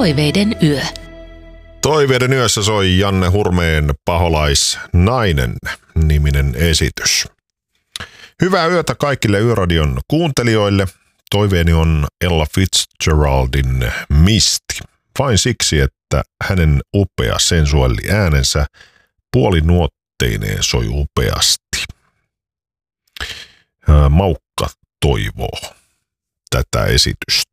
Toiveiden yö. Toiveiden yössä soi Janne Hurmeen Paholaisnainen -niminen esitys. Hyvää yötä kaikille Yöradion kuuntelijoille. Toiveeni on Ella Fitzgeraldin Misty. Vain siksi, että hänen upea sensuaali äänensä puolinuotteineen soi upeasti. Maukka toivoo tätä esitystä.